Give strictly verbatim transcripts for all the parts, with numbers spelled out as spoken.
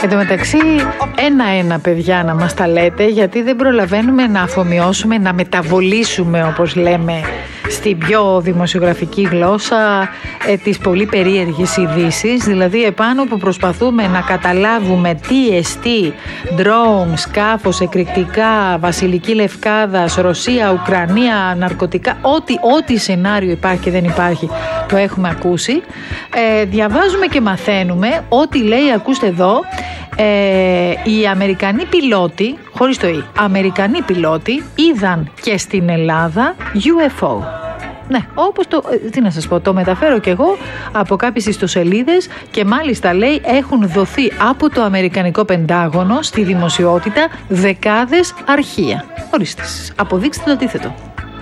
Εν τω μεταξύ, ένα-ένα παιδιά να μας τα λέτε, γιατί δεν προλαβαίνουμε να αφομοιώσουμε, να μεταβολήσουμε, όπως λέμε, στην πιο δημοσιογραφική γλώσσα ε, τις πολύ περίεργες ειδήσεις. Δηλαδή, επάνω που προσπαθούμε να καταλάβουμε τι εστί, ντρόουν, σκάφος, εκρηκτικά, Βασιλική Λευκάδας, Ρωσία, Ουκρανία, ναρκωτικά, ό,τι, ό,τι σενάριο υπάρχει και δεν υπάρχει, το έχουμε ακούσει. Ε, διαβάζουμε και μαθαίνουμε ό,τι λέει, ακούστε εδώ, ε, οι Αμερικανοί πιλότοι, χωρίς το «η», Αμερικανοί πιλότοι είδαν και στην Ελλάδα γιου εφ ο. Ναι, όπως το, τι να σας πω, το μεταφέρω κι εγώ από κάποιες ιστοσελίδες και μάλιστα λέει έχουν δοθεί από το Αμερικανικό Πεντάγωνο στη δημοσιότητα δεκάδες αρχεία. Ορίστε, αποδείξτε το αντίθετο.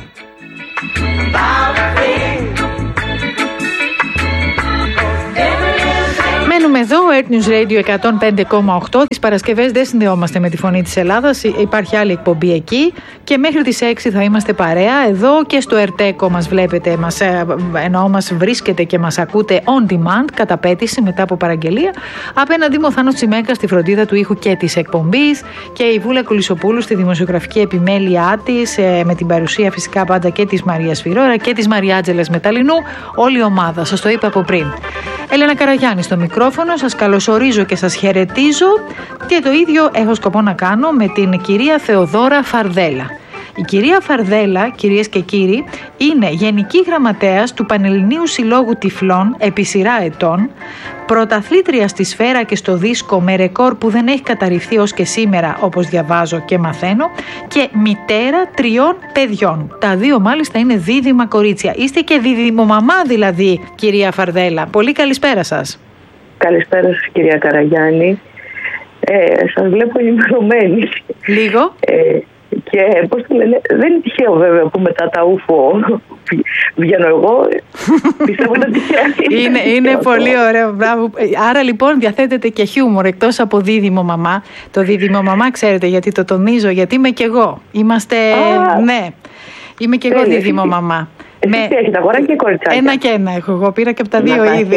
Μένουμε εδώ, Earth News Radio εκατόν πέντε κόμμα οκτώ. Τις Παρασκευές δεν συνδεόμαστε με τη Φωνή της Ελλάδας, υπάρχει άλλη εκπομπή εκεί και μέχρι τις έξι θα είμαστε παρέα εδώ και στο Ερτέκο μας βλέπετε, μας, εννοώ μας βρίσκετε και μας ακούτε on demand, κατά πέτηση μετά από παραγγελία. Απέναντι μου ο Θάνος Τσιμέκας στη φροντίδα του ήχου και της εκπομπής και η Βούλα Κουλισσοπούλου στη δημοσιογραφική επιμέλειά της, με την παρουσία φυσικά πάντα και της Μαρίας Φιρόρα και της Μαριάτζελας Μεταλλινού, όλη η ομάδα, σας το είπα από πριν. Έλενα Καραγιάννη στο μικρόφωνο, σας καλωσορίζω και σας χαιρετίζω και το ίδιο έχω σκοπό να κάνω με την κυρία Θεοδόρα Φαρδέλα. Η κυρία Φαρδέλα, κυρίες και κύριοι, είναι Γενική Γραμματέας του Πανελληνίου Συλλόγου Τυφλών επί σειρά ετών, πρωταθλήτρια στη σφαίρα και στο δίσκο με ρεκόρ που δεν έχει καταρριφθεί ως και σήμερα, όπως διαβάζω και μαθαίνω, και μητέρα τριών παιδιών. Τα δύο μάλιστα είναι δίδυμα κορίτσια. Είστε και δίδυμο-μαμά δηλαδή, κυρία Φαρδέλα. Πολύ καλησπέρα σας. Καλησπέρα σας, κυρία Καραγιάννη. Ε, σας βλέπω ενημερωμένη. Λίγο. Ε, Και πώς το λένε, δεν είναι τυχαίο βέβαια που μετά τα ούφο βγαίνω εγώ. Πιστεύω είναι τυχαίο. Είναι, είναι πολύ ωραίο, μπράβο. Άρα λοιπόν διαθέτετε και χιούμορ εκτός από δίδυμο μαμά. Το δίδυμο μαμά ξέρετε γιατί το τονίζω, γιατί είμαι κι εγώ. Είμαστε, Α, ναι, είμαι κι εγώ δίδυμο μαμά. Εσύ με... έχετε αγορά και κοριτσάκια. Ένα και ένα έχω εγώ, πήρα και από τα δύο είδη.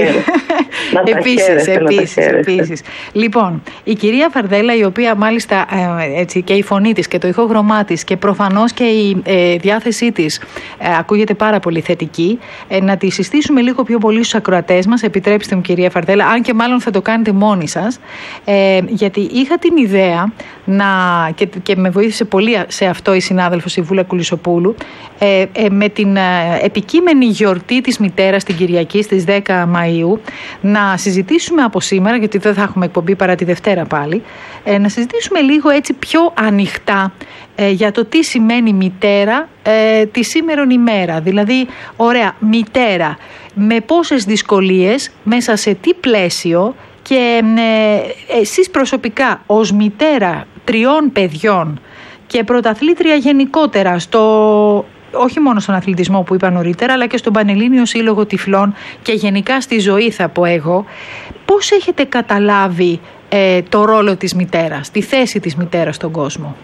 Επίσης, επίσης, επίσης. Λοιπόν, η κυρία Φαρδέλα, η οποία μάλιστα ε, έτσι, και η φωνή της και το ηχόγραμμά της και προφανώς και η ε, διάθεσή της ε, ακούγεται πάρα πολύ θετική, ε, να τη συστήσουμε λίγο πιο πολύ στους ακροατές μας, επιτρέψτε μου κυρία Φαρδέλα, αν και μάλλον θα το κάνετε μόνοι σας, ε, γιατί είχα την ιδέα να, και, και με βοήθησε πολύ σε αυτό η συνάδελφος η Βούλα Κουλισσοπούλου, ε, ε, με την επικείμενη γιορτή της μητέρας την Κυριακή στις δέκα Μαΐου να συζητήσουμε από σήμερα, γιατί δεν θα έχουμε εκπομπή παρά τη Δευτέρα πάλι, ε, να συζητήσουμε λίγο έτσι πιο ανοιχτά ε, για το τι σημαίνει μητέρα ε, τη σήμερον ημέρα. Δηλαδή, ωραία, μητέρα με πόσες δυσκολίες, μέσα σε τι πλαίσιο και ε, εσείς προσωπικά ως μητέρα τριών παιδιών και πρωταθλήτρια γενικότερα στο... όχι μόνο στον αθλητισμό που είπα νωρίτερα, αλλά και στον Πανελλήνιο Σύλλογο Τυφλών και γενικά στη ζωή θα πω εγώ, πώς έχετε καταλάβει ε, το ρόλο της μητέρας, τη θέση της μητέρας στον κόσμο?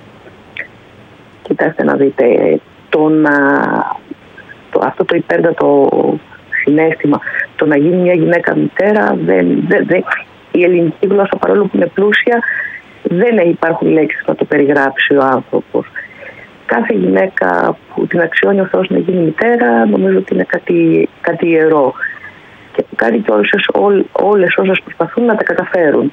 Κοιτάξτε να δείτε, το να, το, αυτό το υπέρτατο συναίσθημα, το να γίνει μια γυναίκα μητέρα, δεν, δεν, δεν, η ελληνική γλώσσα παρόλο που είναι πλούσια, δεν υπάρχουν λέξεις να το περιγράψει ο άνθρωπος. Κάθε γυναίκα που την αξιώνει ο Θεός να γίνει μητέρα, νομίζω ότι είναι κάτι, κάτι ιερό. Και που κάνει και όλες, όλες όσες προσπαθούν να τα καταφέρουν.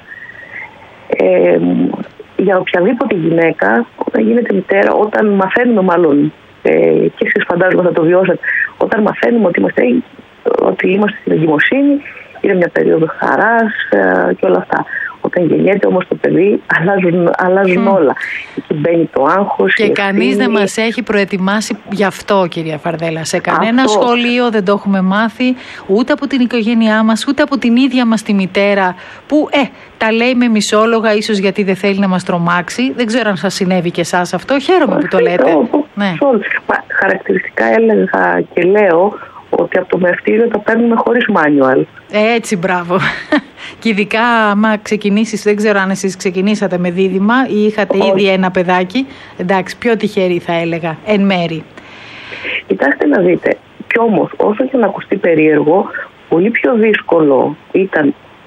Ε, για οποιαδήποτε γυναίκα, όταν γίνεται μητέρα, όταν μαθαίνουμε μάλλον, ε, και εσείς φαντάζομαι θα το βιώσατε, όταν μαθαίνουμε ότι είμαστε, ότι είμαστε στην εγκυμοσύνη, είναι μια περίοδο χαράς ε, και όλα αυτά. Όταν γεννιέται όμως το παιδί, αλλάζουν, αλλάζουν mm. όλα. Εκεί μπαίνει το άγχος. Και κανείς δεν μας έχει προετοιμάσει γι' αυτό, κυρία Φαρδέλα. Σε κανένα αυτό. σχολείο δεν το έχουμε μάθει, ούτε από την οικογένειά μας, ούτε από την ίδια μας τη μητέρα, που ε, τα λέει με μισόλογα, ίσως γιατί δεν θέλει να μας τρομάξει. Δεν ξέρω αν σας συνέβη και εσάς αυτό. Χαίρομαι που το λέτε. Ναι. Μα, χαρακτηριστικά έλεγα και λέω ότι από το μευτήριο τα παίρνουμε χωρίς manual. Έτσι, μπράβο. Και ειδικά άμα ξεκινήσεις, δεν ξέρω αν εσείς ξεκινήσατε με δίδυμα ή είχατε Όχι. ήδη ένα παιδάκι. Εντάξει, πιο τυχερή θα έλεγα, εν μέρη. Κοιτάξτε να δείτε, κι όμως όσο και να ακουστεί περίεργο, πολύ πιο δύσκολο ήταν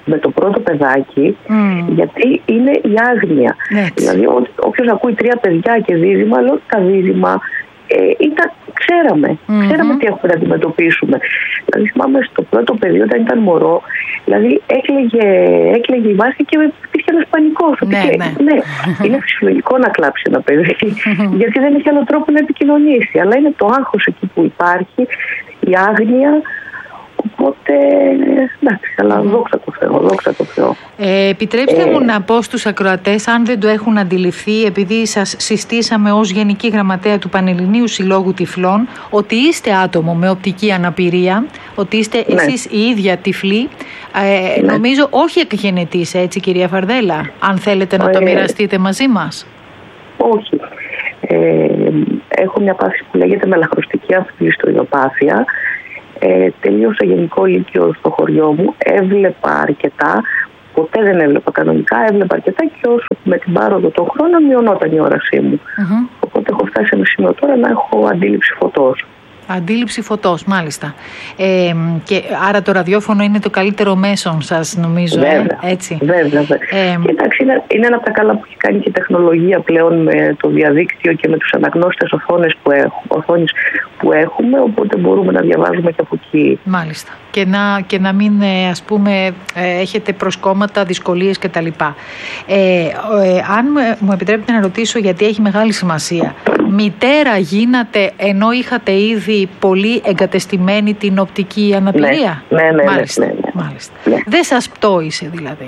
με το πρώτο παιδάκι, mm. γιατί είναι η άγνοια. Έτσι. Δηλαδή όποιος ακούει τρία παιδιά και δίδυμα, λέω τα δίδυμα ε, ήταν, ξέραμε, mm-hmm. ξέραμε τι έχουμε να αντιμετωπίσουμε. Δηλαδή θυμάμαι στο πρώτο παιδί όταν ήταν μωρό, δηλαδή έκλαιγε, έκλαιγε η Βάσια και υπήρχε ένας πανικός. Ναι, ναι. ναι, είναι φυσιολογικό να κλάψει ένα παιδί, γιατί δεν έχει άλλο τρόπο να επικοινωνήσει. Αλλά είναι το άγχος εκεί που υπάρχει, η άγνοια. Οπότε, εντάξει, αλλά δόξα τω Θεώ, δόξα τω Θεώ. Ε, επιτρέψτε ε, μου να πω στους ακροατές, αν δεν το έχουν αντιληφθεί, επειδή σας συστήσαμε ως Γενική Γραμματέα του Πανελληνίου Συλλόγου Τυφλών, ότι είστε άτομο με οπτική αναπηρία, ότι είστε ναι. εσείς η ίδια τυφλή. Ε, ναι. Νομίζω όχι εκγενετής, έτσι κυρία Φαρδέλα, αν θέλετε να ε, το μοιραστείτε μαζί μας. Όχι. Ε, έχω μια πάθηση που λέγεται μελαχρωστική αυτοκλειστοειδοπάθεια. Ε, τελείωσα γενικό λύκειο στο χωριό μου, έβλεπα αρκετά, ποτέ δεν έβλεπα κανονικά, έβλεπα αρκετά και όσο με την πάροδο των χρόνων μειωνόταν η όρασή μου. Mm-hmm. Οπότε έχω φτάσει σε ένα σημείο τώρα να έχω αντίληψη φωτός. Αντίληψη φωτός, μάλιστα. Ε, και άρα το ραδιόφωνο είναι το καλύτερο μέσον σας, νομίζω. Βέβαια, ε, έτσι. βέβαια. βέβαια. Ε, Κοιτάξτε, είναι, είναι ένα από τα καλά που έχει κάνει και η τεχνολογία πλέον με το διαδίκτυο και με τους αναγνώστες οθόνες που, έχουμε, οθόνες που έχουμε, οπότε μπορούμε να διαβάζουμε και από εκεί. Μάλιστα. Και να, και να μην, ας πούμε, έχετε προσκόμματα, δυσκολίες κτλ. Ε, ε, αν μου επιτρέπετε να ρωτήσω, γιατί έχει μεγάλη σημασία, μητέρα γίνατε ενώ είχατε ήδη πολύ εγκατεστημένη την οπτική αναπηρία? Ναι, ναι, ναι. Μάλιστα. ναι, ναι. Μάλιστα. Ναι. Δεν σας πτώησε δηλαδή?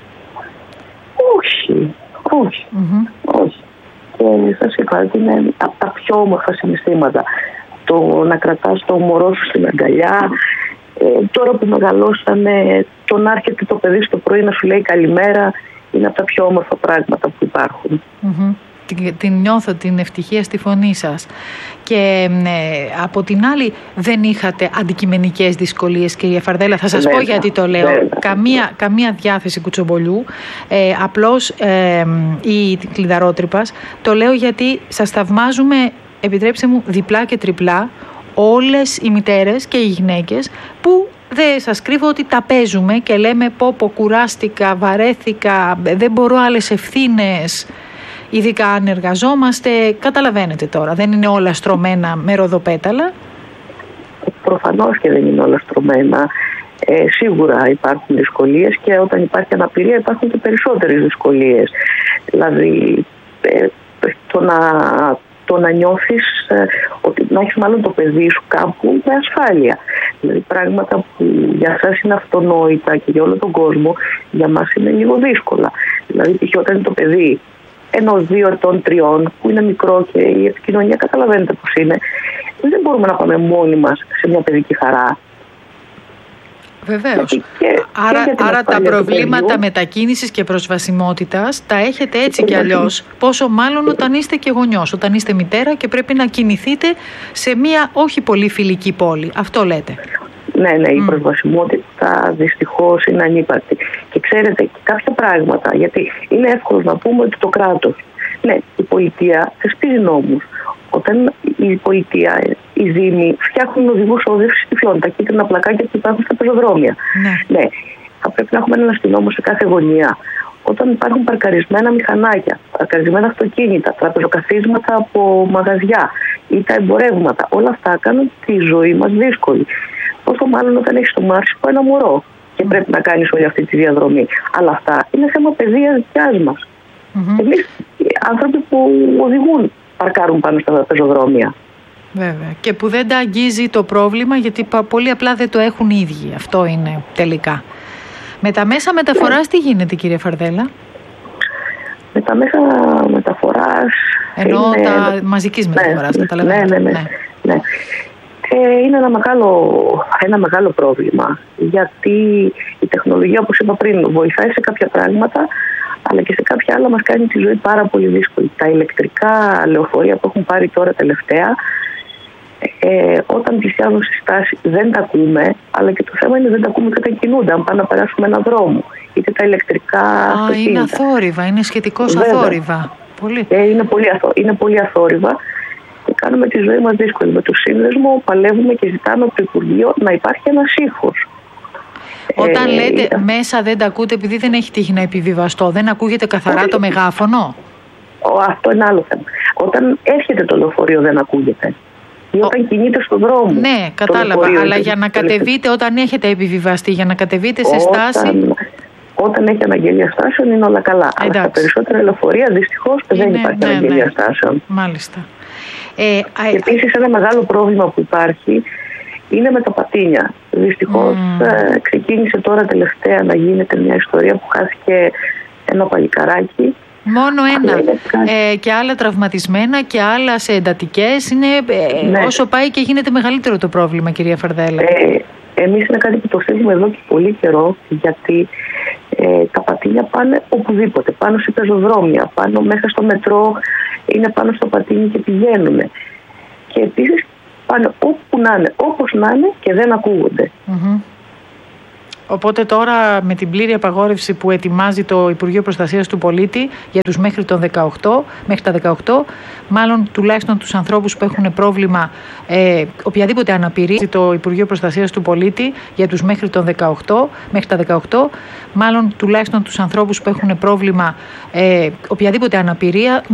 Όχι, όχι, mm-hmm. όχι. Και σας είπα ότι είναι από τα πιο όμορφα συναισθήματα. Το να κρατάς το μωρό σου στην αγκαλιά, ε, τώρα που μεγαλώσανε, το να έρχεται το παιδί στο πρωί να σου λέει καλημέρα, είναι από τα πιο όμορφα πράγματα που υπάρχουν. Mm-hmm. Την, την νιώθω την ευτυχία στη φωνή σας. Και ε, από την άλλη δεν είχατε αντικειμενικές δυσκολίες, κυρία Φαρδέλα? Θα σας βέβαια, πω γιατί το λέω. Βέβαια. Καμία, καμία διάθεση κουτσομπολιού, ε, απλώς ε, η κλειδαρότρυπας. Το λέω γιατί σας θαυμάζουμε, επιτρέψτε μου, διπλά και τριπλά όλες οι μητέρες και οι γυναίκες που δεν σας κρύβω ότι τα παίζουμε και λέμε πω πω κουράστηκα, βαρέθηκα, δεν μπορώ άλλες ευθύνες. Ειδικά αν εργαζόμαστε, καταλαβαίνετε τώρα, δεν είναι όλα στρωμένα με ροδοπέταλα. Προφανώς και δεν είναι όλα στρωμένα. Ε, σίγουρα υπάρχουν δυσκολίες και όταν υπάρχει αναπηρία υπάρχουν και περισσότερες δυσκολίες. Δηλαδή, ε, το να, το να νιώθεις ε, ότι να έχεις μάλλον το παιδί σου κάπου με ασφάλεια. Δηλαδή πράγματα που για σας είναι αυτονόητα και για όλο τον κόσμο, για μας είναι λίγο δύσκολα. Δηλαδή, όταν είναι το παιδί ενός δύο ετών, τριών, που είναι μικρό και η επικοινωνία καταλαβαίνετε πώς είναι, δεν μπορούμε να πάμε μόνοι μας σε μια παιδική χαρά. Βεβαίως. Και, άρα και άρα τα προβλήματα μετακίνησης και προσβασιμότητας τα έχετε έτσι κι αλλιώς. Πόσο μάλλον όταν είστε και γονιός, όταν είστε μητέρα και πρέπει να κινηθείτε σε μια όχι πολύ φιλική πόλη. Αυτό λέτε? Ναι, ναι, η mm. προσβασιμότητα δυστυχώς είναι ανύπαρκτη. Και ξέρετε και κάποια πράγματα, γιατί είναι εύκολο να πούμε ότι το κράτος, ναι, η πολιτεία θεσπίζει νόμους. Όταν η πολιτεία, οι δήμοι φτιάχνουν οδηγούς οδήγησης τυφλών, τα κίτρινα πλακάκια που υπάρχουν στα πεζοδρόμια. Ναι. ναι, θα πρέπει να έχουμε έναν αστυνόμο σε κάθε γωνία. Όταν υπάρχουν παρκαρισμένα μηχανάκια, παρκαρισμένα αυτοκίνητα, τραπεζοκαθίσματα από μαγαζιά ή τα εμπορεύματα, όλα αυτά κάνουν τη ζωή μας δύσκολη. Πόσο μάλλον όταν έχεις το μάρσικο ένα μωρό και πρέπει να κάνεις όλη αυτή τη διαδρομή. Αλλά αυτά είναι θέμα παιδείας δικιάς μας. Mm-hmm. Εμείς οι άνθρωποι που οδηγούν παρκάρουν πάνω στα πεζοδρόμια. Βέβαια. Και που δεν τα αγγίζει το πρόβλημα γιατί πολύ απλά δεν το έχουν οι ίδιοι. Αυτό είναι τελικά. Με τα μέσα μεταφοράς τι γίνεται, κύριε Φαρδέλα? Με τα μέσα μεταφοράς... Ενώ είναι... τα μαζικής μεταφοράς, ναι, καταλαβαίνετε. Ναι, ναι, ναι. ναι. ναι. Ε, είναι ένα μεγάλο, ένα μεγάλο πρόβλημα, γιατί η τεχνολογία, όπως είπα πριν, βοηθάει σε κάποια πράγματα, αλλά και σε κάποια άλλα μας κάνει τη ζωή πάρα πολύ δύσκολη. Τα ηλεκτρικά λεωφορεία που έχουν πάρει τώρα τελευταία, ε, όταν πλησιάζουν στη στάση δεν τα ακούμε, αλλά και το θέμα είναι δεν τα ακούμε και όταν κινούνται, αν πάνε να περάσουμε έναν δρόμο. Είτε τα ηλεκτρικά αυτοκίνητα. Είναι αθόρυβα, είναι σχετικώς αθόρυβα. Πολύ. Ε, είναι, πολύ αθό, είναι πολύ αθόρυβα. Και κάνουμε τη ζωή μας δύσκολη. Με το σύνδεσμο παλεύουμε και ζητάμε από το Υπουργείο να υπάρχει ένας ήχος. Όταν ε, λέτε ήταν... μέσα δεν τα ακούτε επειδή δεν έχει τύχει να επιβιβαστώ, δεν ακούγεται καθαρά Όχι. το μεγάφωνο? Ο, αυτό είναι άλλο θέμα. Όταν έρχεται το λεωφορείο δεν ακούγεται. Ή όταν Ο... κινείται στον δρόμο. Ναι, κατάλαβα. Αλλά για να κατεβείτε, όταν έχετε επιβιβαστεί, για να κατεβείτε σε όταν... στάση. Όταν έχει αναγγελία στάσεων είναι όλα καλά. Εντάξει. Αλλά στα περισσότερα λεωφορεία δυστυχώς δεν υπάρχει ναι, αναγγελία ναι. στάσεων. Μάλιστα. Ε, και επίσης ένα μεγάλο πρόβλημα που υπάρχει είναι με τα πατίνια. Δυστυχώς mm. ε, ξεκίνησε τώρα τελευταία να γίνεται μια ιστορία που χάθηκε ένα παλικαράκι. Μόνο ένα. Ε, και άλλα τραυματισμένα και άλλα σε εντατικές. Είναι, ε, ναι. Όσο πάει και γίνεται μεγαλύτερο το πρόβλημα, κυρία Φαρδέλα. Ε, εμείς είναι κάτι που το θέλουμε εδώ και πολύ καιρό, γιατί ε, τα πατίνια πάνε οπουδήποτε. Πάνω σε πεζοδρόμια, πάνω μέσα στο μετρό, είναι πάνω στο πατίνι και πηγαίνουν. Και επίσης πάνε όπου να είναι, όπως να είναι και δεν ακούγονται. Mm-hmm. Οπότε τώρα με την πλήρη απαγόρευση που ετοιμάζει το Υπουργείο Προστασίας του Πολίτη για τους μέχρι, τον δεκαοκτώ, μέχρι τα δεκαοκτώ, μάλλον τουλάχιστον τους ανθρώπους που έχουν πρόβλημα, ε, οποιαδήποτε αναπηρία, το Υπουργείο Προστασίας του Πολίτη για τους μέχρι, τον δεκαοκτώ, μέχρι τα δεκαοκτώ, μάλλον τουλάχιστον τους ανθρώπους που έχουν πρόβλημα, ε, οποιαδήποτε αναπηρία,